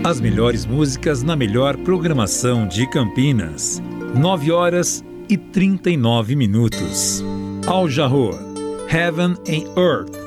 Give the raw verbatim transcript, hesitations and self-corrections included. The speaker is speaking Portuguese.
As melhores músicas na melhor programação de Campinas. nove horas e trinta e nove minutos. Al Jarreau, Heaven and Earth.